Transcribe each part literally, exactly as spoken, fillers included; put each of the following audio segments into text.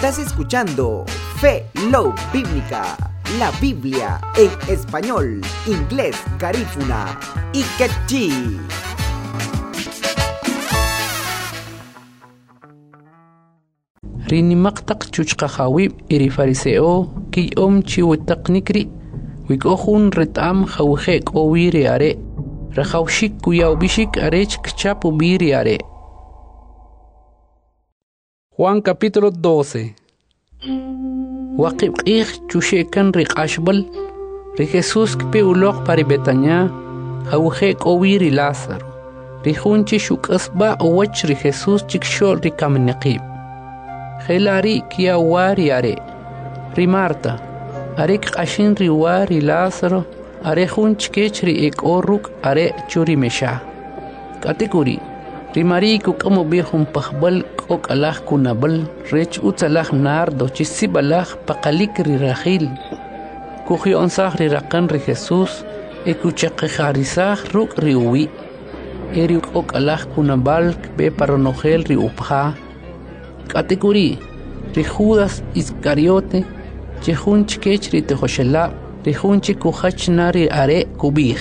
Estás escuchando Fe Love Bíblica, la Biblia en español, inglés, garífuna y quechí. Rini maqtaq chuchqaxawib iri fariseo ki om chiwitaqnikri wikohun retam khawxe qowiri are rakhawshik kuyawbishik arech kchapu biri are. Juan capítulo doce. Waqib qih chushekan riqashbal ri Jesús kpe uloq pari Betania khawxe qowiri Lázaro ri hunchi shukasba owach ri Jesús chikshol ri kamnaqib Gelari kia wari are ri Marta are qashin ri wari Lázaro are hunch kechri ek oruk are churi mesha kategori ri mariku como bihum pahbal ok alah kunabal rech utalah nardo chisibalah paqalik ri rahil kuhi onsah ri raqan ri Jesús ekuchaq kharisah ruk ri uwi eri ok alah kunabal be paronogel ri upha kategori ri Judas Iscariote che hunch kechri te hoshela ri hunchi kuhach nari are kubih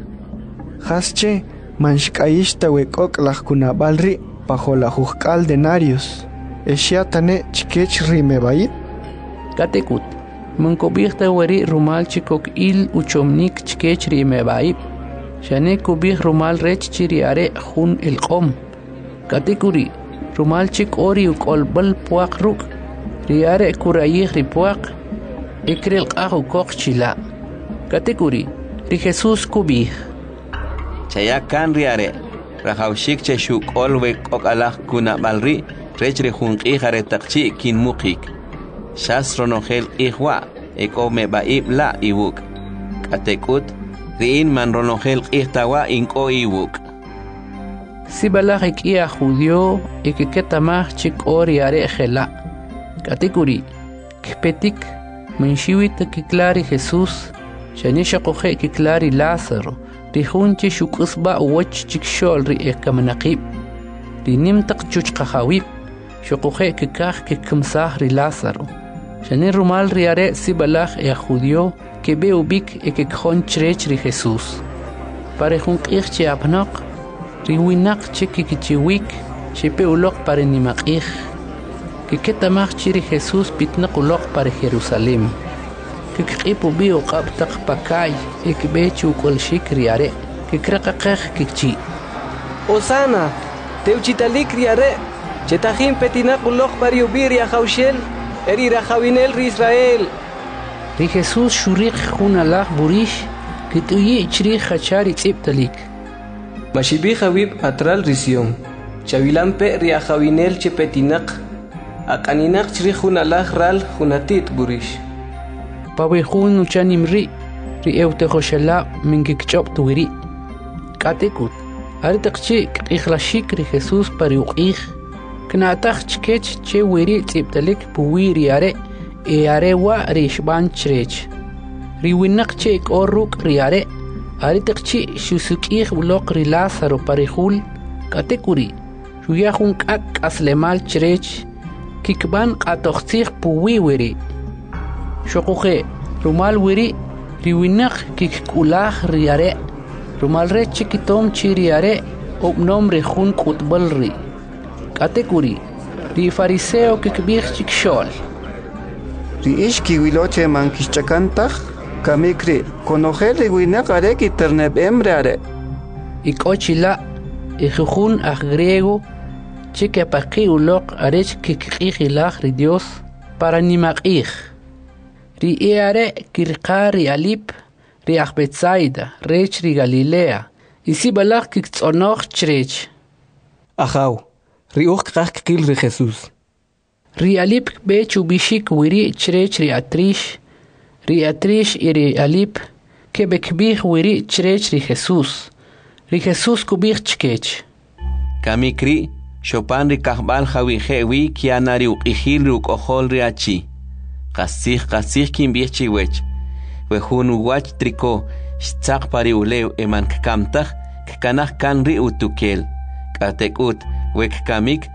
hasche manshkaishta wekok lah kunabalri bajo la juzcal denarios eshiatane chikech rimebayit katekut mankobihta wari rumal chikok il uchomnik chikech rimebayit shane kubih rumal rech chiri are hun el qom kategori rumal chik ori ukolbal puak ruk riare kurayih ripuak ikril qahu kok chila kategori ri Jesús kubih chayakan riare rahawshik che shukol we kokalah kuna balri rechre hunqi hare taqchi kin muqik shasro nohel ihwa ekome baib la iwuk katekut rin man ronohel ihtawa inko iwuk Sibalak ia judio ikiketamah chik ori are khela kategori kpetik menshiwit kiklari Jesús shanisha qohe kiklari Lázaro rihunchi shukusba wach chikshol ri ekamnaqib rinimtaq chuchqahawib shuqohe kikah kikmsah ri Lázaro shani rumal ri are sibalak ia judio kebe ubik ekkhon chrech ri Jesús pare hunqih chi apnaq riwinak chikikichiwik chepe ulok pare nimaqih kiketamach chiri Jesús pitnaq ulok pare Jerusalem kikqipu bio qabtaq pakay ikbechu kol shikriare kikraqaqah kikchi Osana teuchitalik riare chetajin petinaq ulok pare ubiria khawshel eri rahawinel ri Israel ri Jesús shuriq hunalah burish kituyi chri khachari tsiptalik Mashibi Habib atral risión. Chavilampe riajawinel chepetinak. Akaninak chrijun alah ral junatit burish. Pawehun uchanimri. Ri eutejoshala mingikchop tuiri. Katekut. Aritakchi ikhlashik ri Jesús pariuqih. Knatach chkech che wiri tsiptalik puwiri are. E arewa rishban chrech. Riwinak che ikorruk ri are. Aritakchi shusukih ulok ri Lázaro parihul katekuri shuyahun kak aslemal chrech kikban qatoxtih puwiwiri shoquhe rumal wiri riwinak kikulah riare rumal re chikitom chiriare obnom rehun qutbalri katekuri ri fariseo kikbih chikshol ri ishki wiloche mankishchakantah Kamikri, conocer riwinak are kiterneb emreare. Ikochila, ijujun a griego, chique paqi ulok arech kikijilach ri Dios, para nimaqij. Ri eare kirqa ri alip, ri Betsaida, rech ri Galilea, isi balach kikzonoch chrech. Ajaw, ri uch kak kil ri Jesús. Ri alip bechu bishik wiri chrech ri atrish, ri atrish iri alip ke bekbih wiri chrech ri Jesús ri Jesús kubih chkech kamikri shopan ri kahbal hawi hewi kianari uqihil ru kohol ri achi qasih qasih kim bih chiwech we hun wach triko shtaq pari ulew eman kamtah kanah kan ri utukel katekut wek kamik